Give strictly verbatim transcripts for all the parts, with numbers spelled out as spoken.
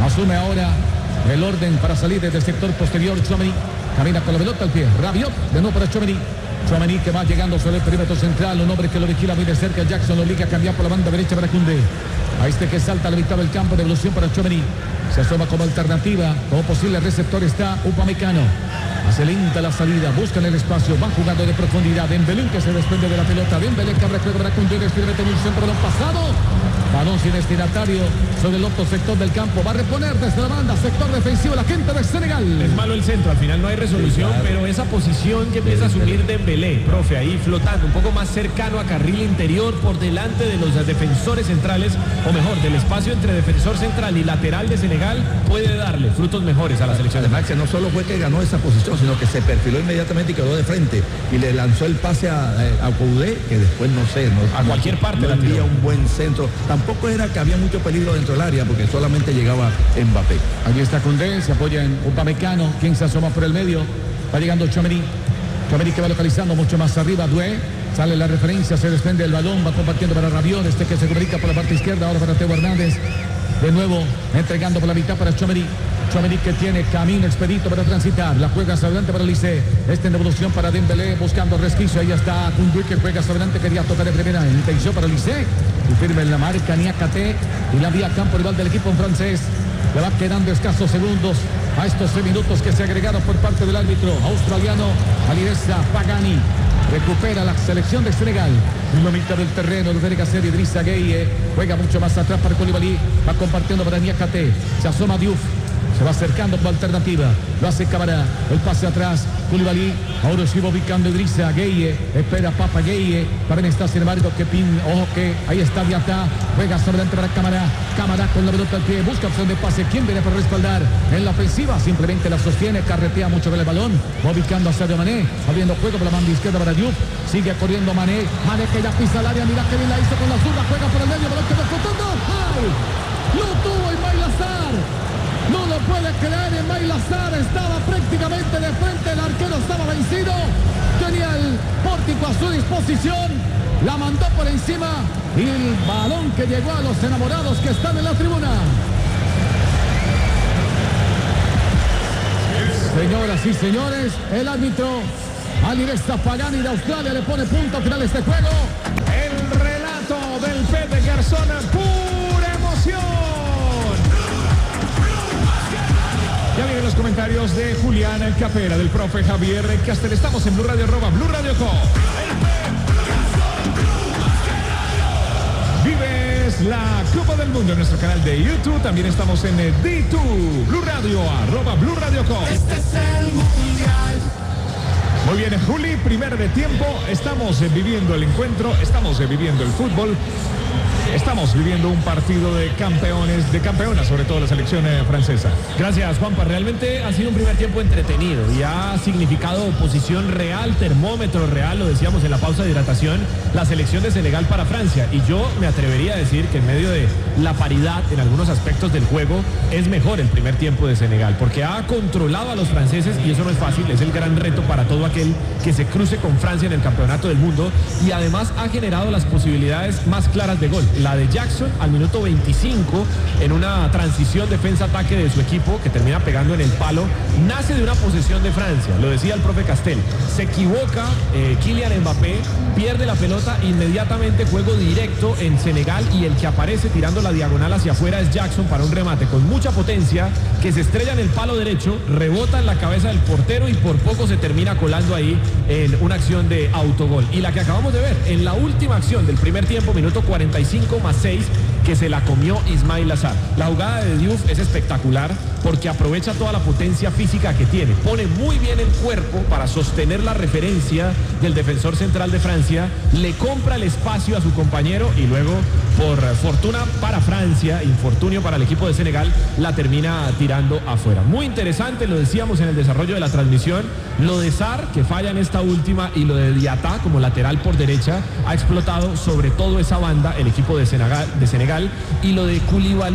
Asume ahora el orden para salir desde el sector posterior. Tchouaméni camina con la pelota al pie. Rabiot, de nuevo para Tchouaméni. Tchouaméni que va llegando sobre el perímetro central. Un hombre que lo vigila muy de cerca. Jackson lo obliga a cambiar por la banda derecha para Koundé. A este que salta a la mitad del campo. Devolución para Tchouaméni. Se asoma como alternativa. Como posible receptor está Upamecano. Hace lenta la salida. Buscan el espacio. Van jugando de profundidad. Dembélé que se desprende de la pelota. Dembélé que abre juego para Koundé. Experimenta en un centro. Balón pasado. Balón sin destinatario sobre el otro sector del campo. Va a reponer desde la banda, sector defensivo, la gente de Senegal. Es malo el centro, al final no hay resolución, sí, claro. Pero esa posición que empieza a asumir Dembélé, profe, ahí flotando, un poco más cercano a carril interior, por delante de los defensores centrales, o mejor, del espacio entre defensor central y lateral de Senegal, puede darle frutos mejores a la selección. Además, que no solo fue que ganó esa posición, sino que se perfiló inmediatamente y quedó de frente. Y le lanzó el pase a, a Koundé, que después, no sé, no, a cualquier parte no la envía un buen centro. Tampoco era que había mucho peligro dentro del área, porque solamente llegaba Mbappé. Allí está Koundé, se apoya en Upamecano, quien se asoma por el medio. Va llegando Tchouaméni. Tchouaméni que va localizando mucho más arriba. Doué, sale la referencia, se desprende el balón, va compartiendo para Rabiot, este que se comunica por la parte izquierda, ahora para Teo Hernández. De nuevo, entregando por la mitad para Tchouaméni. Tchouaméni que tiene camino expedito para transitar. La juega hacia adelante para Olise. Este en devolución para Dembélé, buscando resquicio. Ahí está Koundé que juega hacia adelante. Quería tocar de primera intención para Olise. Y firme en la marca Niakate. Y la vía campo rival del equipo en francés. Le va quedando escasos segundos a estos tres minutos que se agregaron por parte del árbitro australiano Alireza Pagani. Recupera la selección de Senegal. En la mitad del terreno lo tiene que hacer Idrissa Gueye. Juega mucho más atrás para Koulibaly. Va compartiendo para Niakate. Se asoma Diouf. Se va acercando por alternativa. Lo hace Camara. El pase atrás. Koulibaly. Ahora se va ubicando Idrissa Gueye. Espera Papa Gueye. También está sin embargo que pin. Ojo que ahí está Diata. Juega sobre adelante para Camara. Camara con la pelota al pie. Busca opción de pase. ¿Quién viene para respaldar? En la ofensiva simplemente la sostiene. Carretea mucho con el balón. Va ubicando a Sadio Mané. Abriendo juego por la banda izquierda para Diouf. Sigue corriendo Mané. Mané que ya pisa el área. Mira que bien la hizo con la zurda. Juega por el medio. Balón que va flotando. ¡Ay! Lo tuvo Ismaïla Sarr. No lo puede creer, Ismaïla Sarr estaba prácticamente de frente, el arquero estaba vencido, tenía el pórtico a su disposición, la mandó por encima y el balón que llegó a los enamorados que están en la tribuna. Señoras y señores, el árbitro Alireza Pagani de Australia le pone punto final a este juego. El relato del Pepe Garzón, pura emoción. Ya vienen los comentarios de Julián Capera, del profe Javier Castel. Estamos en Blue Radio, arroba Blue Radio Co. Vives la Copa del Mundo en nuestro canal de YouTube. También estamos en D dos, Blue Radio, arroba Blue Radio Co. Este es el Mundial. Muy bien, Juli, primer de tiempo. Estamos viviendo el encuentro, estamos viviendo el fútbol. Estamos viviendo un partido de campeones, de campeonas, sobre todo la selección eh, francesa. Gracias, Juanpa. Realmente ha sido un primer tiempo entretenido y ha significado posición real, termómetro real, lo decíamos en la pausa de hidratación, la selección de Senegal para Francia. Y yo me atrevería a decir que en medio de la paridad en algunos aspectos del juego, es mejor el primer tiempo de Senegal, porque ha controlado a los franceses y eso no es fácil, es el gran reto para todo aquel que se cruce con Francia en el campeonato del mundo, y además ha generado las posibilidades más claras de gol. La de Jackson al minuto veinticinco en una transición defensa-ataque de su equipo que termina pegando en el palo, nace de una posesión de Francia, lo decía el profe Castel, se equivoca eh, Kylian Mbappé, pierde la pelota, inmediatamente juego directo en Senegal y el que aparece tirando la diagonal hacia afuera es Jackson para un remate con mucha potencia que se estrella en el palo derecho, rebota en la cabeza del portero y por poco se termina colando ahí en una acción de autogol. Y la que acabamos de ver en la última acción del primer tiempo, minuto cuarenta y cinco más seis, que se la comió Ismaïla Sarr. La jugada de Diouf es espectacular porque aprovecha toda la potencia física que tiene, pone muy bien el cuerpo para sostener la referencia del defensor central de Francia, le compra el espacio a su compañero y luego, por fortuna para Francia, infortunio para el equipo de Senegal, la termina tirando afuera. Muy interesante, lo decíamos en el desarrollo de la transmisión, lo de Sarr, que falla en esta última, y lo de Diata como lateral por derecha, ha explotado sobre todo esa banda el equipo de Senegal, de Senegal, y lo de Koulibaly,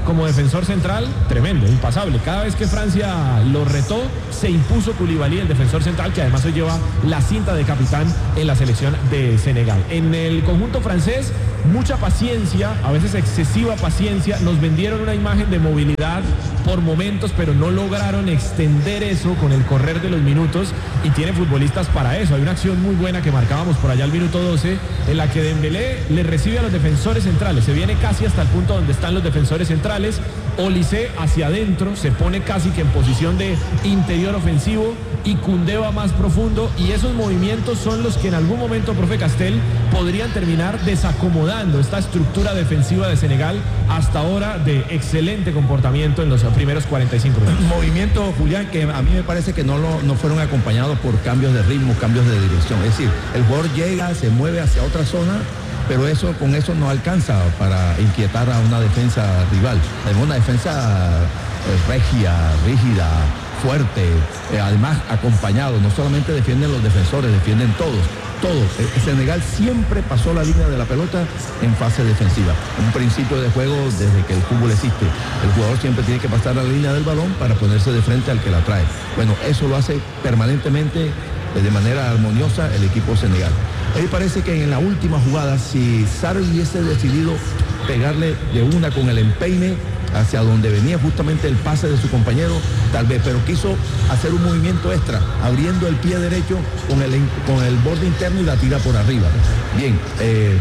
como defensor central, tremendo, impasable. Cada vez que Francia lo retó, se impuso Koulibaly, el defensor central, que además hoy lleva la cinta de capitán en la selección de Senegal. En el conjunto francés, mucha paciencia, a veces excesiva paciencia. Nos vendieron una imagen de movilidad por momentos, pero no lograron extender eso con el correr de los minutos, y tiene futbolistas para eso. Hay una acción muy buena que marcábamos por allá al minuto doce, en la que Dembélé le recibe a los defensores centrales, se viene casi hasta el punto donde están los defensores centrales. Olise hacia adentro, se pone casi que en posición de interior ofensivo, y Koundé va más profundo, y esos movimientos son los que en algún momento, profe Castel, podrían terminar desacomodando esta estructura defensiva de Senegal, hasta ahora de excelente comportamiento en los primeros cuarenta y cinco minutos. Movimiento, Julián, que a mí me parece que no, lo, no fueron acompañados por cambios de ritmo, cambios de dirección. Es decir, el jugador llega, se mueve hacia otra zona, pero eso con eso no alcanza para inquietar a una defensa rival. Es una defensa eh, regia, rígida, fuerte, eh, además acompañado. No solamente defienden los defensores, defienden todos, todos. El Senegal siempre pasó la línea de la pelota en fase defensiva. Un principio de juego desde que el fútbol existe. El jugador siempre tiene que pasar la línea del balón para ponerse de frente al que la trae. Bueno, eso lo hace permanentemente, de manera armoniosa, el equipo Senegal. A mí parece que en la última jugada, si Sarr hubiese decidido pegarle de una con el empeine hacia donde venía justamente el pase de su compañero, tal vez, pero quiso hacer un movimiento extra, abriendo el pie derecho con el, con el borde interno y la tira por arriba. Bien, eh,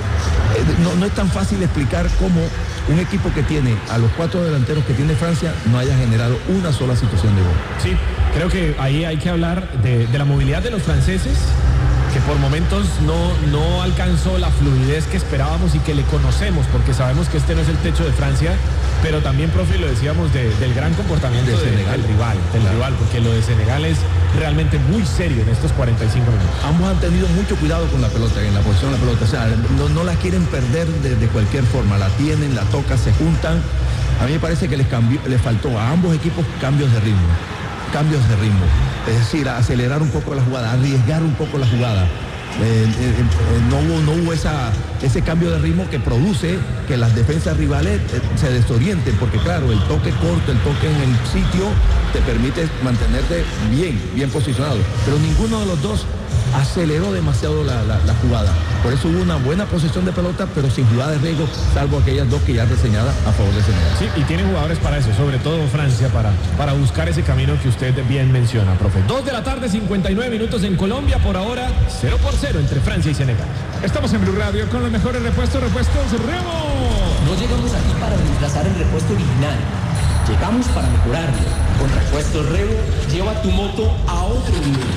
no, no es tan fácil explicar cómo un equipo que tiene a los cuatro delanteros que tiene Francia no haya generado una sola situación de gol. Sí, creo que ahí hay que hablar de, de la movilidad de los franceses, que por momentos no, no alcanzó la fluidez que esperábamos y que le conocemos, porque sabemos que este no es el techo de Francia, pero también, profe, lo decíamos de, del gran comportamiento de, del rival, del claro. rival, porque lo de Senegal es realmente muy serio en estos cuarenta y cinco minutos. Ambos han tenido mucho cuidado con la pelota, en la posición de la pelota, o sea, no, no la quieren perder de, de cualquier forma, la tienen, la tocan, se juntan. A mí me parece que les, cambió, les faltó a ambos equipos cambios de ritmo. cambios de ritmo, es decir, acelerar un poco la jugada, arriesgar un poco la jugada. Eh, eh, eh, no hubo, no hubo esa, ese cambio de ritmo que produce que las defensas rivales eh, se desorienten, porque claro, el toque corto, el toque en el sitio te permite mantenerte bien, bien posicionado, pero ninguno de los dos aceleró demasiado la, la, la jugada. Por eso hubo una buena posesión de pelota, pero sin jugada de riesgo, salvo aquellas dos que ya reseñadas a favor de Senegal. Sí, y tiene jugadores para eso, sobre todo Francia, para, para buscar ese camino que usted bien menciona, profe. Dos de la tarde, cincuenta y nueve minutos en Colombia, por ahora cero por cero entre Francia y Senegal. Estamos en Blue Radio con los mejores repuestos, repuestos Remo. No llegamos aquí para reemplazar el repuesto original. Llegamos para mejorarlo. Con Repuestos Revo, lleva tu moto a otro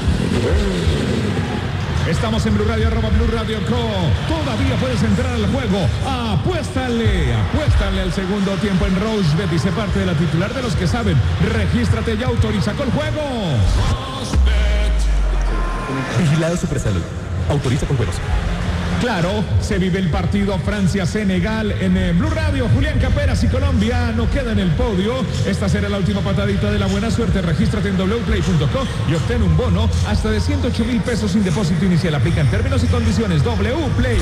nivel. Estamos en Blue Radio, arroba Blue Radio Co. Todavía puedes entrar al juego. Apuéstale, apuéstale al segundo tiempo en Rosebet y sé parte de la titular de los que saben. Regístrate y autoriza con el juego. Vigilado Supersalud. Autoriza con juegos. Claro, se vive el partido Francia-Senegal en eh, Blue Radio. Julián Caperas y Colombia no queda en el podio. Esta será la última patadita de la buena suerte. Regístrate en doble u play punto com y obtén un bono hasta de ciento ocho mil pesos sin depósito inicial. Aplica en términos y condiciones. W Play.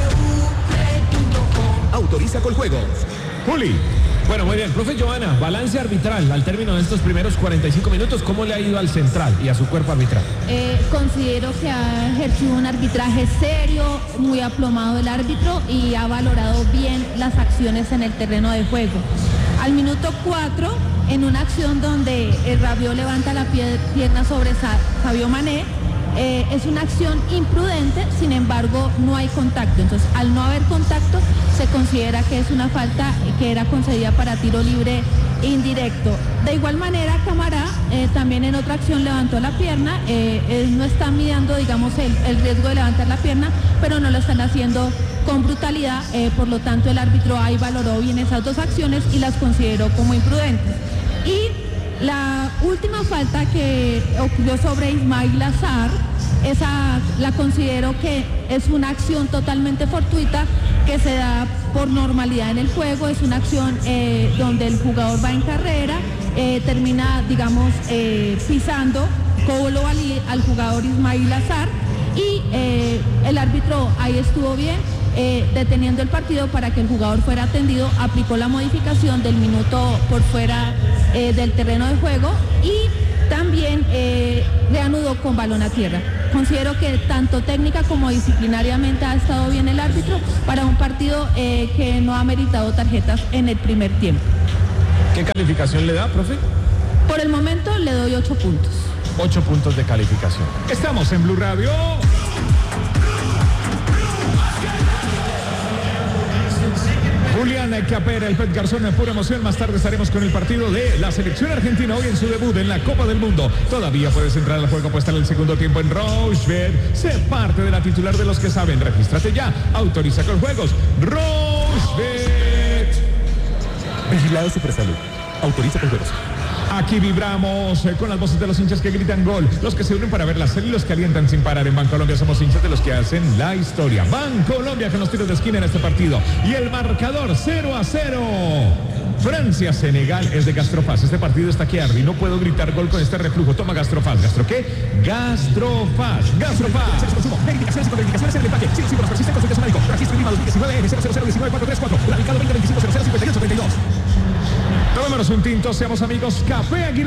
Autoriza con juegos. Juli. Bueno, muy bien. Profe Joana, balance arbitral al término de estos primeros cuarenta y cinco minutos. ¿Cómo le ha ido al central y a su cuerpo arbitral? Eh, considero que ha ejercido un arbitraje serio, muy aplomado el árbitro y ha valorado bien las acciones en el terreno de juego. Al minuto cuatro, en una acción donde el Rabiot levanta la pie, pierna sobre Sa, Sadio Mané, Eh, es una acción imprudente, sin embargo no hay contacto, entonces al no haber contacto se considera que es una falta que era concedida para tiro libre indirecto. De igual manera Camará eh, también en otra acción levantó la pierna, eh, él no está midiendo digamos el, el riesgo de levantar la pierna, pero no lo están haciendo con brutalidad, eh, por lo tanto el árbitro ahí valoró bien esas dos acciones y las consideró como imprudentes. Y la última falta que ocurrió sobre Ismail Azar, esa la considero que es una acción totalmente fortuita que se da por normalidad en el juego, es una acción eh, donde el jugador va en carrera, eh, termina, digamos, eh, pisando Kolo al, al jugador Ismail Azar y eh, el árbitro ahí estuvo bien. eh, deteniendo el partido para que el jugador fuera atendido, aplicó la modificación del minuto por fuera eh, del terreno de juego y también eh, reanudó con balón a tierra. Considero que tanto técnica como disciplinariamente ha estado bien el árbitro para un partido eh, que no ha meritado tarjetas en el primer tiempo. ¿Qué calificación le da, profe? Por el momento le doy ocho puntos. Ocho puntos de calificación. Estamos en Blue Radio. Julián Capera, el Pet Garzón en pura emoción. Más tarde estaremos con el partido de la selección argentina hoy en su debut en la Copa del Mundo. Todavía puedes entrar al juego, puesta en el segundo tiempo en Rochebet. Sé parte de la titular de los que saben. Regístrate ya. Autoriza con juegos. Rochebet. Vigilado Supersalud. Autoriza con juegos. Aquí vibramos eh, con las voces de los hinchas que gritan gol, los que se unen para ver la serie y los que alientan sin parar. En Bancolombia somos hinchas de los que hacen la historia. Bancolombia con los tiros de esquina en este partido. Y el marcador cero a cero. Francia-Senegal es de Gastrofaz. Este partido está aquí arriba y no puedo gritar gol con este reflujo. Toma Gastrofaz. ¿Gastro qué? Gastrofaz. Gastrofaz. Verificaciones y contraindicaciones en el empaque. Si los símbolos persisten, consulte a su médico. Registro Lima dos mil diecinueve M cero cero uno nueve cuatro tres cuatro. Radicado veinte veinticinco cero cero cincuenta y ocho treinta y dos. Tomémonos un tinto, seamos amigos. Café Aguilar.